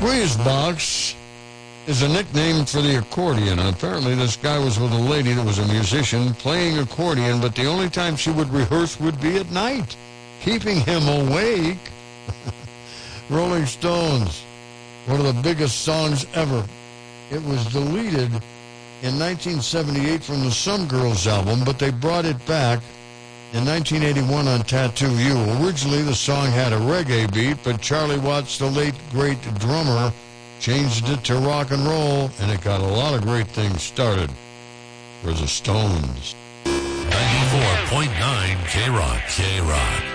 Squeeze Box is a nickname for the accordion. Apparently this guy was with a lady that was a musician playing accordion, but the only time she would rehearse would be at night, keeping him awake. Rolling Stones, one of the biggest songs ever. It was deleted in 1978 from the Some Girls album, but they brought it back in 1981 on Tattoo You. Originally, the song had a reggae beat, but Charlie Watts, the late great drummer, changed it to rock and roll, and it got a lot of great things started for the Stones. 94.9 K-Rock.